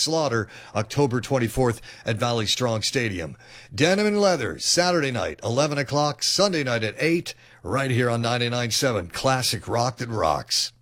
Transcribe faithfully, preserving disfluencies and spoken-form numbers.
Slaughter, October twenty-fourth at Valley Strong Stadium. Denim and Leather, Saturday night, eleven o'clock, Sunday night at eight, right here on ninety-nine point seven Classic Rock that rocks.